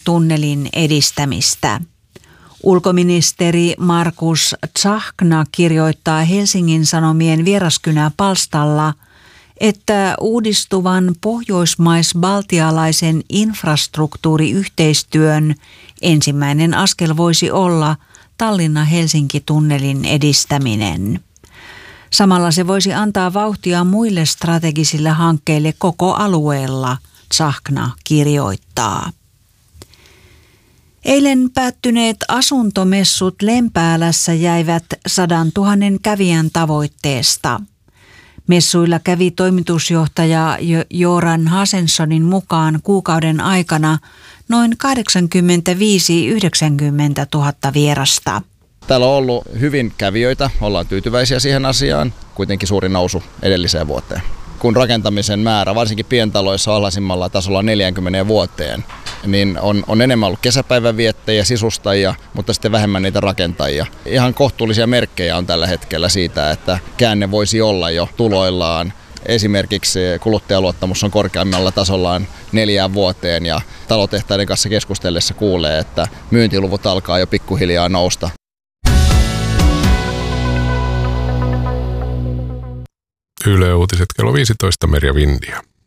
tunnelin edistämistä. Ulkoministeri Markus Tsahkna kirjoittaa Helsingin Sanomien Vieraskynä-palstalla, että uudistuvan pohjoismais-baltialaisen infrastruktuuriyhteistyön ensimmäinen askel voisi olla Tallinna-Helsinki-tunnelin edistäminen. Samalla se voisi antaa vauhtia muille strategisille hankkeille koko alueella, Tsahkna kirjoittaa. Eilen päättyneet asuntomessut Lempäälässä jäivät 100 000 kävijän tavoitteesta. Messuilla kävi toimitusjohtaja Göran Hanssonin mukaan kuukauden aikana noin 85-90 000 vierasta. Täällä on ollut hyvin kävijöitä, ollaan tyytyväisiä siihen asiaan, kuitenkin suuri nousu edelliseen vuoteen. Kun rakentamisen määrä, varsinkin pientaloissa alhaisimmalla tasolla 40 vuoteen, niin on enemmän ollut kesäpäivän viettäjiä, sisustajia, mutta sitten vähemmän niitä rakentajia. Ihan kohtuullisia merkkejä on tällä hetkellä siitä, että käänne voisi olla jo tuloillaan. Esimerkiksi kuluttajaluottamus on korkeammalla tasollaan 4 vuoteen ja talotehtaiden kanssa keskustellessa kuulee, että myyntiluvut alkaa jo pikkuhiljaa nousta. Yle Uutiset kello 15, Merja Vindia.